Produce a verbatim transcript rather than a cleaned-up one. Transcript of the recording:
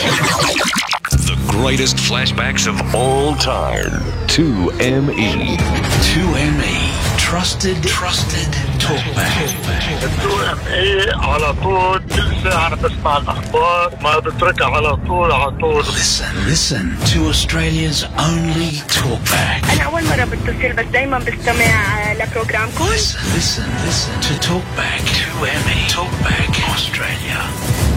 The greatest flashbacks of all time. two M E. two M E. Trusted, trusted talkback. تو ام اي على طول كل ساعة بسمع الأخبار وما بتركها على طول على طول. Listen, listen to Australia's only talkback. أنا أول مرة بتصل بس دايما بستمع لبروجرامكم. Listen, listen, listen to Talkback. two M E. Talkback Australia.